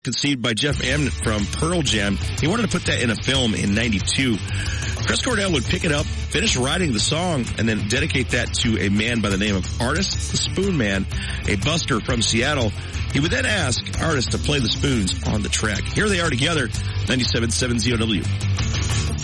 conceived by Jeff Ament from Pearl Jam. He wanted to put that in a film in 92. Chris Cornell would pick it up, finish writing the song, and then dedicate that to a man by the name of Artist the Spoon Man, a buster from Seattle. He would then ask Artist to play the spoons on the track. Here they are together, 97.7 ZOW.